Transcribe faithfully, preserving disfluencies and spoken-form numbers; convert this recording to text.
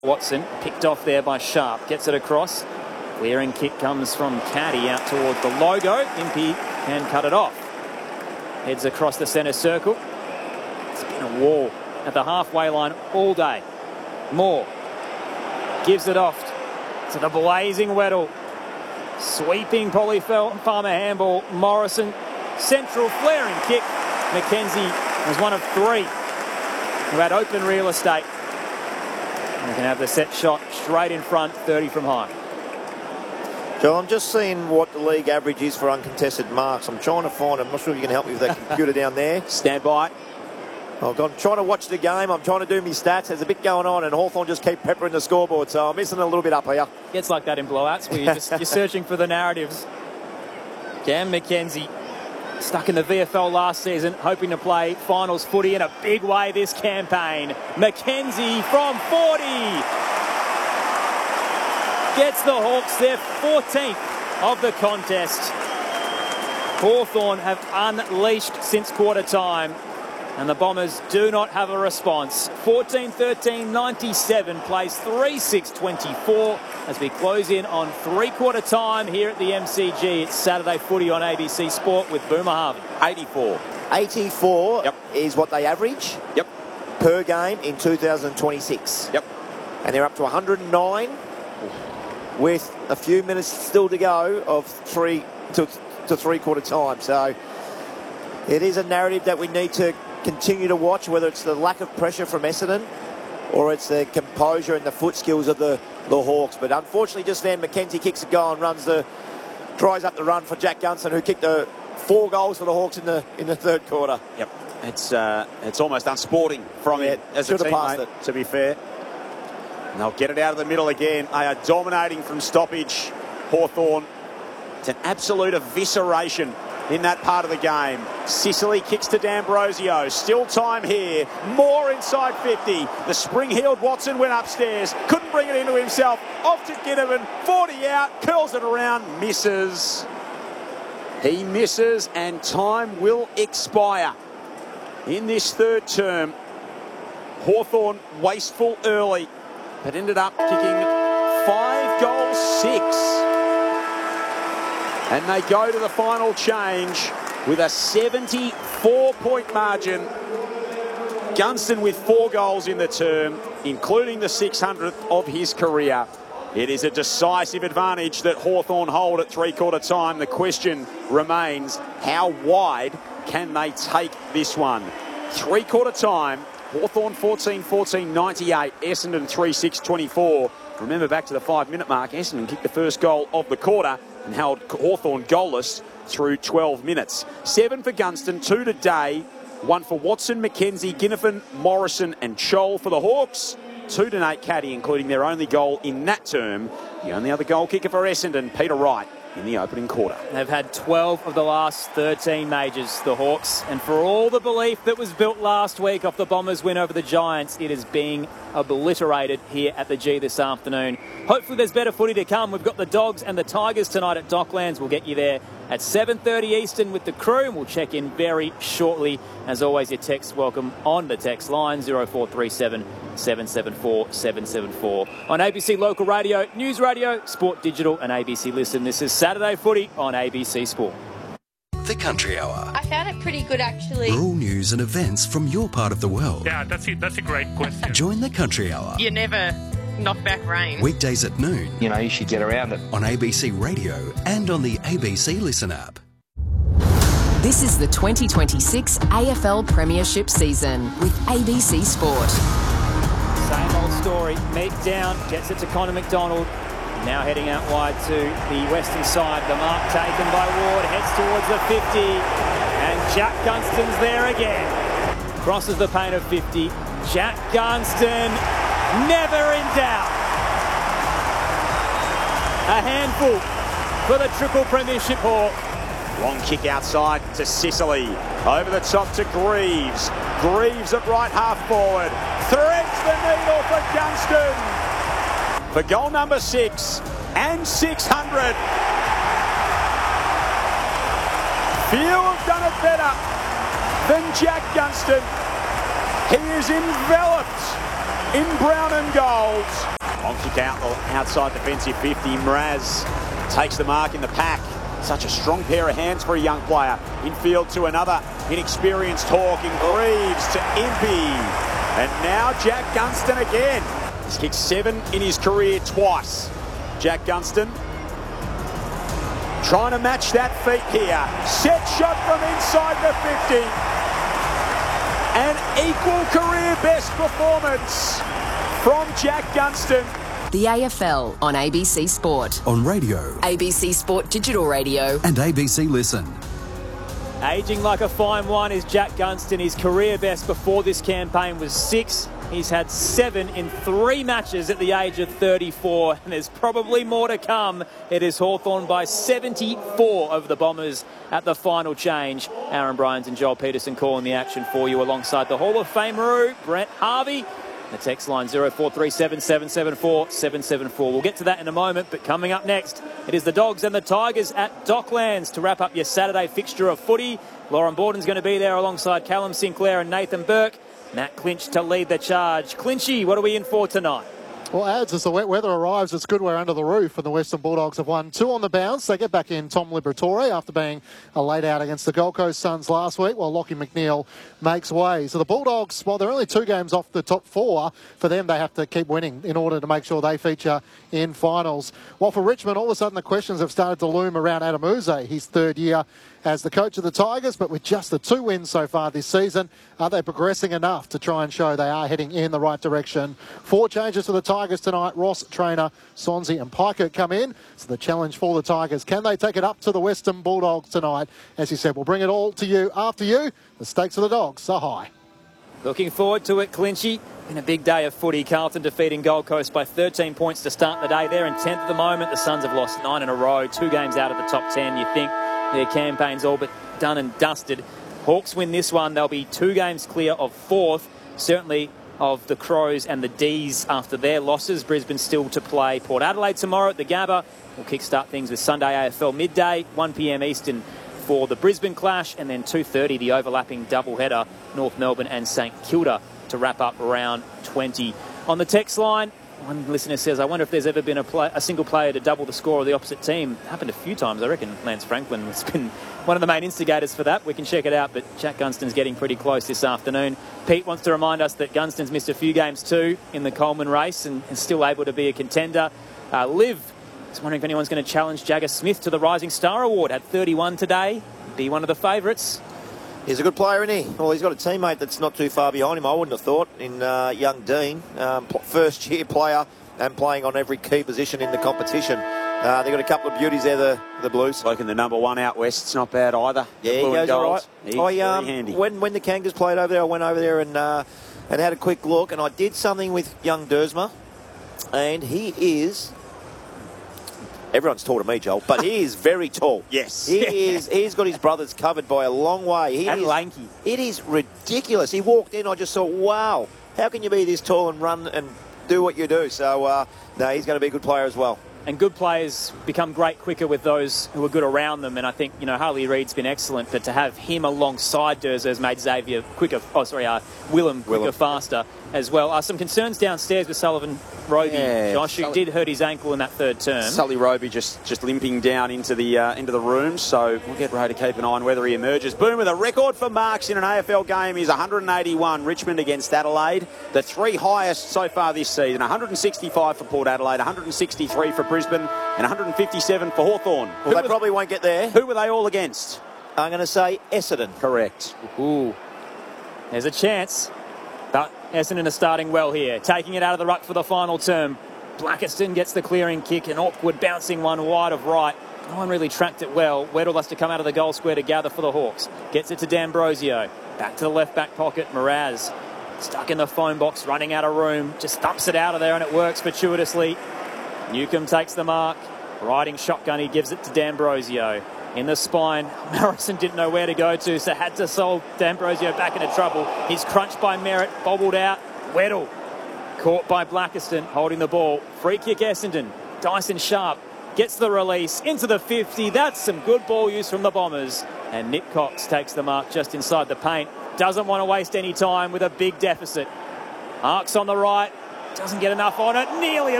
Watson, picked off there by Sharp, gets it across. Clearing kick comes from Caddy out towards the logo. Impey can cut it off. Heads across the centre circle. It's been a wall at the halfway line all day. Moore gives it off to the blazing Weddle. Sweeping Polly Farmer handball. Morrison, central flaring kick. McKenzie was one of three who had open real estate. We can have the set shot straight in front, thirty from high. Joe, I'm just seeing what the league average is for uncontested marks. I'm trying to find it. I'm not sure if you can help me with that computer down there. Stand by. Oh, God, I'm trying to watch the game. I'm trying to do my stats. There's a bit going on, and Hawthorn just keep peppering the scoreboard, so I'm missing a little bit up here. It's like that in blowouts where you're, just, you're searching for the narratives. Cam McKenzie, stuck in the V F L last season, hoping to play finals footy in a big way this campaign. McKenzie from forty gets the Hawks their fourteenth of the contest. Hawthorn have unleashed since quarter time, and the Bombers do not have a response. fourteen thirteen ninety-seven plays three six twenty-four as we close in on three-quarter time here at the M C G. It's Saturday footy on A B C Sport with Boomer Harvey. eighty-four. eighty-four yep. is what they average yep. per game in two thousand twenty-six. Yep. And they're up to one hundred nine with a few minutes still to go of three to, to three-quarter time. So it is a narrative that we need to continue to watch, whether it's the lack of pressure from Essendon or it's the composure and the foot skills of the, the Hawks. But unfortunately, just then, McKenzie kicks a goal and runs the, tries up the run for Jack Gunston, who kicked the four goals for the Hawks in the in the third quarter. Yep, it's uh, it's almost unsporting from yeah, him as a teammate, to be fair. And they'll get it out of the middle again. They are dominating from stoppage, Hawthorn. It's an absolute evisceration in that part of the game. Sicily kicks to D'Ambrosio. Still time here. More inside fifty. The spring-heeled Watson went upstairs. Couldn't bring it into himself. Off to Ginnivan. forty out. Curls it around. Misses. He misses, and time will expire in this third term. Hawthorn wasteful early, but ended up kicking five goals six. And they go to the final change with a seventy-four point margin. Gunston with four goals in the term, including the six hundredth of his career. It is a decisive advantage that Hawthorn hold at three-quarter time. The question remains, how wide can they take this one? Three-quarter time, Hawthorn fourteen fourteen ninety-eight, Essendon three six twenty-four. Remember, back to the five-minute mark, Essendon kicked the first goal of the quarter and held Hawthorn goalless through twelve minutes. Seven for Gunston, two to Day, one for Watson, McKenzie, Ginnivan, Morrison and Chol for the Hawks. Two to Nate Caddy, including their only goal in that term. The only other goal kicker for Essendon, Peter Wright, in the opening quarter. They've had twelve of the last thirteen majors, the Hawks, and for all the belief that was built last week off the Bombers' win over the Giants, it is being obliterated here at the G this afternoon. Hopefully there's better footy to come. We've got the Dogs and the Tigers tonight at Docklands. We'll get you there at seven thirty Eastern with the crew, and we'll check in very shortly. As always, your text welcome on the text line zero four three seven, seven seven four, seven seven four. On A B C Local Radio, News Radio, Sport Digital and A B C Listen. This is Saturday Footy on A B C Sport. The Country Hour. I found it pretty good, actually. All news and events from your part of the world. Yeah, that's it. That's a great question. Join the Country Hour. You never knock back rain. Weekdays at noon. You know, you should get around it. On A B C Radio and on the A B C Listen app. This is the twenty twenty-six A F L Premiership season with A B C Sport. Same old story. Meek down, gets it to Connor McDonald. Now heading out wide to the western side. The mark taken by Ward, heads towards the fifty. And Jack Gunston's there again. Crosses the paint of fifty. Jack Gunston, never in doubt. A handful for the triple premiership Hawk. Long kick outside to Sicily. Over the top to Greaves. Greaves at right half forward. Threads the needle for Gunston. For goal number six and six hundred. Few have done it better than Jack Gunston. He is enveloped in brown and gold. Long kick out outside defensive fifty. Mraz takes the mark in the pack. Such a strong pair of hands for a young player. Infield to another inexperienced Hawk in Greaves to Impey. And now Jack Gunston again. He's kicked seven in his career twice. Jack Gunston trying to match that feat here. Set shot from inside the fifty. An equal career best performance from Jack Gunston. The A F L on A B C Sport. On radio. A B C Sport Digital Radio. And A B C Listen. Aging like a fine wine is Jack Gunston. His career best before this campaign was six. He's had seven in three matches at the age of thirty-four, and there's probably more to come. It is Hawthorn by seventy-four over the Bombers at the final change. Aaron Bryans and Joel Peterson calling the action for you alongside the Hall of Famer, Brent Harvey. The text line zero four three seven, seven seven four, seven seven four. We'll get to that in a moment, but coming up next, it is the Dogs and the Tigers at Docklands to wrap up your Saturday fixture of footy. Lauren Borden's going to be there alongside Callum Sinclair and Nathan Burke. Matt Clinch to lead the charge. Clinchy, what are we in for tonight? Well, Ads, as the wet weather arrives, it's good we're under the roof, and the Western Bulldogs have won two on the bounce. They get back in Tom Liberatore after being a laid out against the Gold Coast Suns last week, while Lachie McNeil makes way. So the Bulldogs, while they're only two games off the top four, for them they have to keep winning in order to make sure they feature in finals. While for Richmond, all of a sudden the questions have started to loom around Adam Uze, his third year as the coach of the Tigers, but with just the two wins so far this season, are they progressing enough to try and show they are heading in the right direction? Four changes for the Tigers tonight. Ross, Trainer, Swansea and Piker come in. So the challenge for the Tigers, can they take it up to the Western Bulldogs tonight? As you said, we'll bring it all to you after you. The stakes of the Dogs are high. Looking forward to it, Clinchy. Been a big day of footy. Carlton defeating Gold Coast by thirteen points to start the day. They're in tenth at the moment. The Suns have lost nine in a row, two games out of the top ten. You think their campaign's all but done and dusted. Hawks win this one. They'll be two games clear of fourth, certainly of the Crows and the D's after their losses. Brisbane still to play Port Adelaide tomorrow at the Gabba. We'll kickstart things with Sunday A F L midday, one p m Eastern for the Brisbane clash, and then two thirty the overlapping doubleheader, North Melbourne and St Kilda to wrap up round twenty. On the text line, one listener says, I wonder if there's ever been a, play, a single player to double the score of the opposite team. Happened a few times, I reckon. Lance Franklin has been one of the main instigators for that. We can check it out, but Jack Gunston's getting pretty close this afternoon. Pete wants to remind us that Gunston's missed a few games too in the Coleman race and is still able to be a contender. Uh, Liv is wondering if anyone's going to challenge Jagger Smith to the Rising Star Award. Had thirty-one today. Be one of the favourites. He's a good player, isn't he? Well, he's got a teammate that's not too far behind him, I wouldn't have thought, in uh, young Dean. Um, first-year player and playing on every key position in the competition. Uh, they've got a couple of beauties there, the, the Blues. Looking the number one out west, it's not bad either. Yeah, he goes all right. He's I, very um, handy. When, when the Kangas played over there, I went over there and, uh, and had a quick look, and I did something with young Dersma, and he is... Everyone's tall to me, Joel, but he is very tall. Yes. He is, he's got his brothers covered by a long way. He And is, lanky. It is ridiculous. He walked in, I just thought, wow, how can you be this tall and run and do what you do? So, uh, no, he's going to be a good player as well. And good players become great quicker with those who are good around them. And I think, you know, Harley Reid's been excellent, but to have him alongside Durza has made Xavier quicker, oh, sorry, uh, Willem quicker, Willem. faster as well. Uh, some concerns downstairs with Sullivan Roby, Yeah, Josh, who Sully- did hurt his ankle in that third term. Sully Roby just, just limping down into the uh, into the room, so we'll get Ray to keep an eye on whether he emerges. Boom, with a record for marks in an A F L game is one hundred eighty-one. Richmond against Adelaide, the three highest so far this season. one hundred sixty-five for Port Adelaide, one hundred sixty-three for Brisbane, and one hundred fifty-seven for Hawthorn. Well, who, they were, probably won't get there. who were they all against? I'm going to say Essendon. Correct. Ooh, there's a chance. But Essendon are starting well here, taking it out of the ruck for the final term. Blackiston gets the clearing kick and Awkward bouncing one wide of right. No one really tracked it well. Weddle has to come out of the goal square to gather for the Hawks. Gets it to D'Ambrosio. Back to the left back pocket. Mraz stuck in the phone box, running out of room. Just thumps it out of there and it works fortuitously. Newcomb takes the mark. Riding shotgun, he gives it to D'Ambrosio. In the spine, Morrison didn't know where to go to, so had to solve D'Ambrosio back into trouble. He's crunched by Merritt, bobbled out. Weddle caught by Blackiston, holding the ball. Free kick Essendon. Dyson Sharp gets the release into the fifty. That's some good ball use from the Bombers. And Nick Cox takes the mark just inside the paint. Doesn't want to waste any time with a big deficit. Arcs on the right, Doesn't get enough on it. Nearly a